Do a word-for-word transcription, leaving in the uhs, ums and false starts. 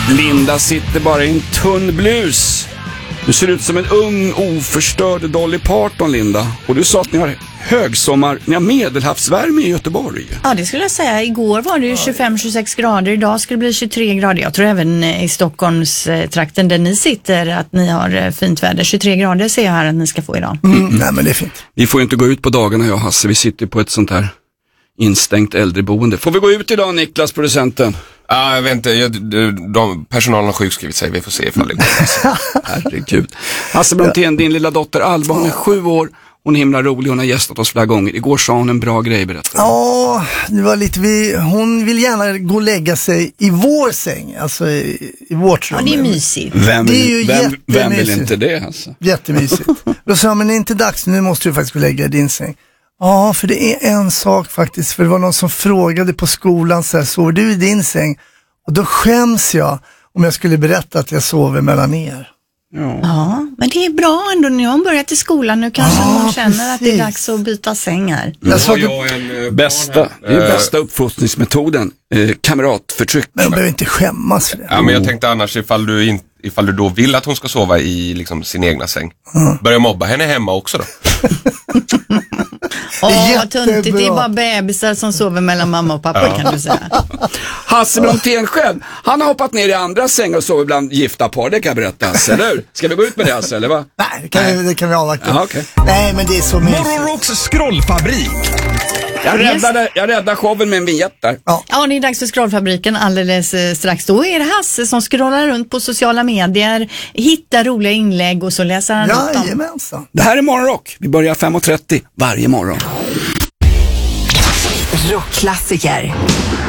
Linda sitter bara i en tunn blus. Du ser ut som en ung, oförstörd Dolly Parton, Linda. Och du sa att ni har högsommar, ni har medelhavsvärme i Göteborg. Ja, det skulle jag säga. Igår var det ju tjugofem till tjugosex grader. Idag ska det bli tjugotre grader. Jag tror även i Stockholms trakten där ni sitter att ni har fint väder. tjugotre grader ser jag här att ni ska få idag. Mm, mm. Nej, men det är fint. Vi får ju inte gå ut på dagarna, jag och Hasse. Vi sitter på ett sånt här instängt äldreboende. Får vi gå ut idag, Niklas, producenten? Ja, ah, jag vet inte. Jag, de, personalen har sjukskrivit sig. Vi får se ifall det går. Herregud. Hasse Brontén, din lilla dotter Alba, hon är sju år. Hon är himla rolig, hon har gästat oss flera gånger. Igår sa hon en bra grej, berättade. Ja, det var lite, vi, hon vill gärna gå och lägga sig i vår säng. Alltså i, i vårt rum. Ja, det är mysigt. Vem vill, det är ju vem, vem vill inte det, alltså? Jättemysigt. Då sa jag, men det är inte dags, nu måste du faktiskt gå och lägga i din säng. Ja, för det är en sak faktiskt. För det var någon som frågade på skolan så här, sover du i din säng? Och då skäms jag om jag skulle berätta att jag sover mellan er. Ja. Ja, men det är bra ändå. Nu har hon börjat i skolan. Nu kanske ja, hon känner precis. att det är dags att byta sängar. Nu Jag har sa du, jag en uh, Bästa, det är uh, bästa uppfostringsmetoden. Eh, kamratförtryck. men hon behöver inte skämmas för det. Ja, men jag tänkte annars ifall du, in, ifall du då vill att hon ska sova i liksom, sin egna säng. Mm. Börja mobba henne hemma också då. Åh, vad tuntigt. Det är bara bebisar som sover mellan mamma och pappa, ja. Kan du säga. Hasse Brontén själv, han har hoppat ner i andra sängar och sover bland gifta par, det kan jag berätta, Hasse, eller hur? Ska vi gå ut med det, Hasse, eller va? Nej, det kan, vi, det kan vi avvakta. Jaha, okay. Nej, men det är så mysigt. Morgonrocks scrollfabrik. Jag räddade, jag räddade showen med en vignett där. Ja. Ja, det är dags för scrollfabriken alldeles eh, strax. Då är det Hasse som scrollar runt på sociala medier, hittar roliga inlägg och så läser han upp dem. Jajamensan. Det här är Morgonrock. Vi börjar fem och trettio varje morgon. Rockklassiker.